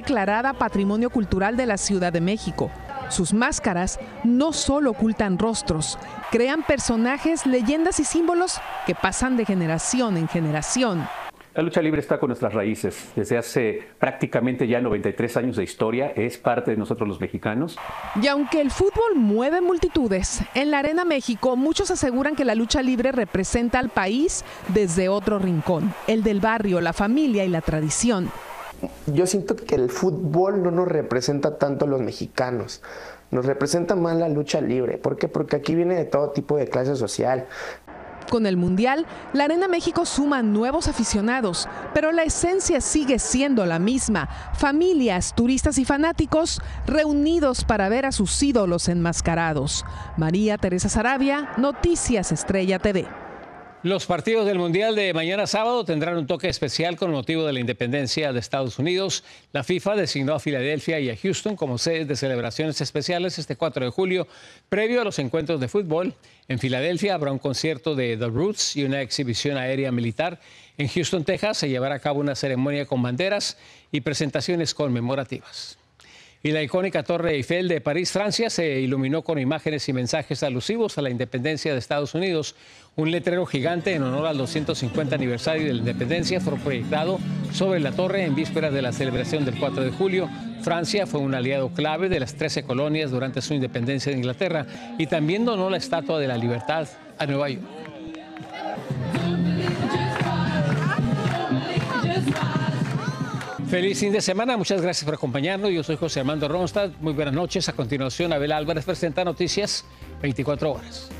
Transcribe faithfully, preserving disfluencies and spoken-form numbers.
declarada Patrimonio Cultural de la Ciudad de México. Sus máscaras no solo ocultan rostros, crean personajes, leyendas y símbolos que pasan de generación en generación. La lucha libre está con nuestras raíces. Desde hace prácticamente ya noventa y tres años de historia, es parte de nosotros los mexicanos. Y aunque el fútbol mueve multitudes, en la Arena México muchos aseguran que la lucha libre representa al país desde otro rincón, el del barrio, la familia y la tradición. Yo siento que el fútbol no nos representa tanto a los mexicanos, nos representa más la lucha libre. ¿Por qué? Porque aquí viene de todo tipo de clase social. Con el Mundial, la Arena México suma nuevos aficionados, pero la esencia sigue siendo la misma. Familias, turistas y fanáticos reunidos para ver a sus ídolos enmascarados. María Teresa Sarabia, Noticias Estrella T V. Los partidos del Mundial de mañana sábado tendrán un toque especial con motivo de la independencia de Estados Unidos. La FIFA designó a Filadelfia y a Houston como sedes de celebraciones especiales este cuatro de julio, previo a los encuentros de fútbol. En Filadelfia habrá un concierto de The Roots y una exhibición aérea militar. En Houston, Texas, se llevará a cabo una ceremonia con banderas y presentaciones conmemorativas. Y la icónica Torre Eiffel de París, Francia, se iluminó con imágenes y mensajes alusivos a la independencia de Estados Unidos. Un letrero gigante en honor al doscientos cincuenta aniversario de la independencia fue proyectado sobre la torre en vísperas de la celebración del cuatro de julio. Francia fue un aliado clave de las trece colonias durante su independencia de Inglaterra y también donó la Estatua de la Libertad a Nueva York. Feliz fin de semana, muchas gracias por acompañarnos. Yo soy José Armando Ronstadt. Muy buenas noches. A continuación, Abel Álvarez presenta Noticias veinticuatro horas.